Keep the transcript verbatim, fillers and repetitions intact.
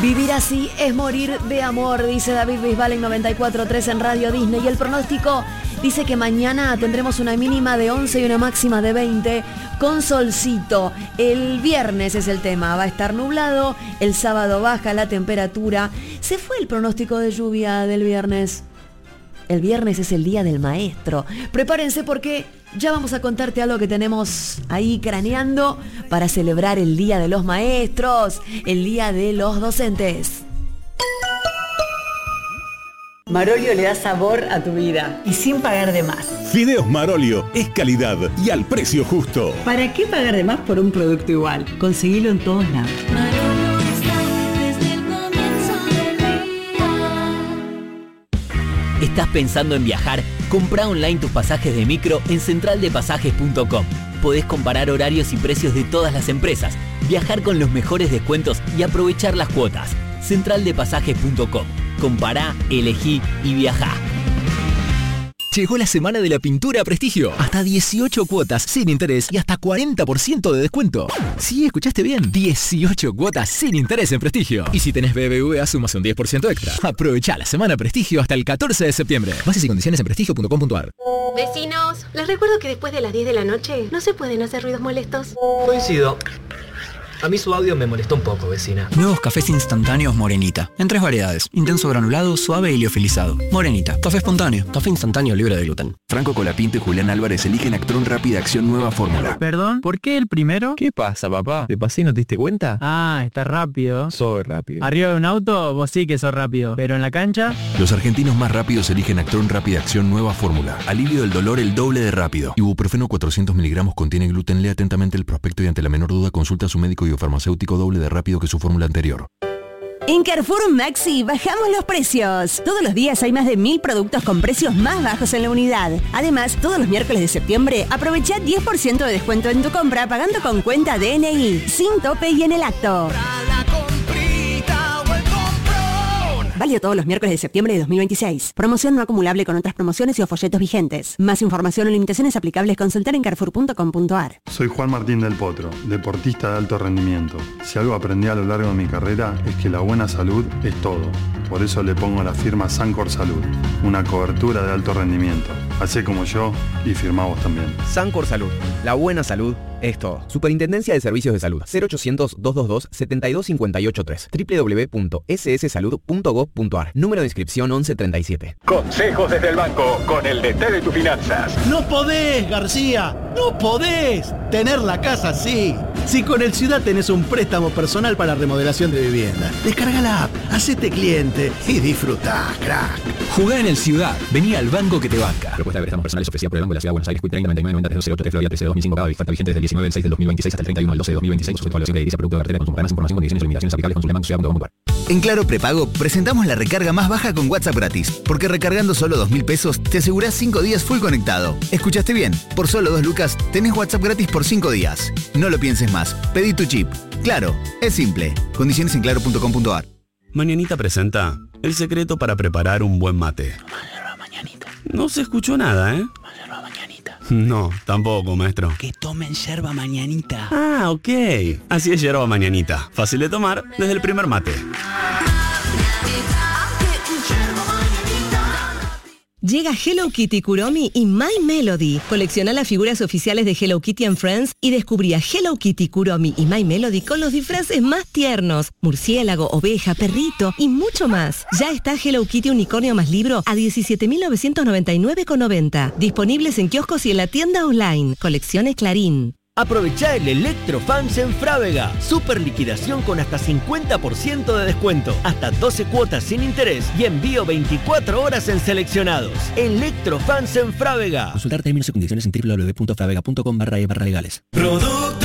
Vivir así es morir de amor, dice David Bisbal en noventa y cuatro punto tres en Radio Disney. Y el pronóstico dice que mañana tendremos una mínima de once y una máxima de veinte con solcito. El viernes es el tema, va a estar nublado, el sábado baja la temperatura. Se fue el pronóstico de lluvia del viernes. El viernes es el día del maestro. Prepárense porque ya vamos a contarte algo que tenemos ahí craneando para celebrar el Día de los Maestros, el Día de los Docentes. Marolio le da sabor a tu vida y sin pagar de más. Fideos Marolio es calidad y al precio justo. ¿Para qué pagar de más por un producto igual? Conseguilo en todos lados. ¿Estás pensando en viajar? Comprá online tus pasajes de micro en central de pasajes punto com. Podés comparar horarios y precios de todas las empresas, viajar con los mejores descuentos y aprovechar las cuotas. central de pasajes punto com. Compará, elegí y viajá. Llegó la semana de la pintura a Prestigio. Hasta dieciocho cuotas sin interés y hasta cuarenta por ciento de descuento. Sí, escuchaste bien. dieciocho cuotas sin interés en Prestigio. Y si tenés B B V A, sumas un diez por ciento extra. Aprovechá la semana Prestigio hasta el catorce de septiembre. Bases y condiciones en prestigio punto com punto a r. Vecinos, les recuerdo que después de las diez de la noche no se pueden hacer ruidos molestos. Coincido. A mí su audio me molestó un poco, vecina. Nuevos cafés instantáneos Morenita. En tres variedades. Intenso granulado, suave y liofilizado. Morenita. Café espontáneo. Café instantáneo libre de gluten. Franco Colapinto y Julián Álvarez eligen Actron Rápida Acción Nueva Fórmula. Perdón, ¿por qué el primero? ¿Qué pasa, papá? ¿De pasé no te diste cuenta? Ah, está rápido. Soy rápido. Arriba de un auto, vos sí que sos rápido. Pero en la cancha... Los argentinos más rápidos eligen Actron Rápida Acción Nueva Fórmula. Alivio del dolor el doble de rápido. Ibuprofeno cuatrocientos miligramos contiene gluten. Lea atentamente el prospecto y ante la menor duda consulta a su médico y o farmacéutico doble de rápido que su fórmula anterior. En Carrefour Maxi bajamos los precios. Todos los días hay más de mil productos con precios más bajos en la unidad. Además, todos los miércoles de septiembre aprovecha diez por ciento de descuento en tu compra pagando con cuenta D N I, sin tope y en el acto. Válido todos los miércoles de septiembre de dos mil veintiséis. Promoción no acumulable con otras promociones y o folletos vigentes. Más información o limitaciones aplicables consultar en carrefour punto com punto a r. Soy Juan Martín del Potro, deportista de alto rendimiento. Si algo aprendí a lo largo de mi carrera es que la buena salud es todo. Por eso le pongo la firma Sancor Salud, una cobertura de alto rendimiento. Hacé como yo y firmá vos también. Sancor Salud, la buena salud es todo. Superintendencia de Servicios de Salud. cero ochocientos, doscientos veintidós, setenta y dos cincuenta y ocho tres. doble u doble u doble u punto ese ese salud punto gob punto a r. Número de inscripción once treinta y siete. Consejos desde el banco con el D T de tus finanzas. No podés, García, no podés tener la casa así. Si con el Ciudad tenés un préstamo personal para remodelación de vivienda, descarga la app, hacete cliente y disfrutá, crack. Jugá en el Ciudad, vení al banco que te banca. Propuesta de préstamos personales ofrecida por el Banco de la Ciudad de Buenos Aires, treinta noventa y nueve noventa trece cero ocho tres Florida trece dos mil cinco, cada oferta vigente desde el diecinueve del seis del dos mil veintiséis hasta el treinta y uno del doce de dos mil veintiséis, sujeto a evaluación crediticia, producto de cartera de consumo. Para más información, condiciones y limitaciones aplicables, consulte banco ciudad punto com punto a r. En Claro Prepago presentamos la recarga más baja con WhatsApp gratis, porque recargando solo dos mil pesos te asegurás cinco días full conectado. ¿Escuchaste bien? Por solo dos lucas tenés WhatsApp gratis por cinco días. No lo pienses más, pedí tu chip. Claro, es simple. Condiciones en claro punto com punto a r. Mañanita presenta el secreto para preparar un buen mate. No se escuchó nada, ¿eh? No, tampoco, maestro. Que tomen yerba mañanita. Ah, ok. Así es yerba mañanita. Fácil de tomar desde el primer mate. Llega Hello Kitty Kuromi y My Melody. Colecciona las figuras oficiales de Hello Kitty and Friends y descubrí a Hello Kitty, Kuromi y My Melody con los disfraces más tiernos. Murciélago, oveja, perrito y mucho más. Ya está Hello Kitty Unicornio más libro a diecisiete mil novecientos noventa y nueve con noventa. Disponibles en kioscos y en la tienda online. Colecciones Clarín. Aprovechá el Electrofans en Frávega. Super liquidación con hasta cincuenta por ciento de descuento. Hasta doce cuotas sin interés y envío veinticuatro horas en seleccionados. Electrofans en Frávega. Consultar términos y condiciones en doble u doble u doble u punto fravega punto com barra e barra legales. Producto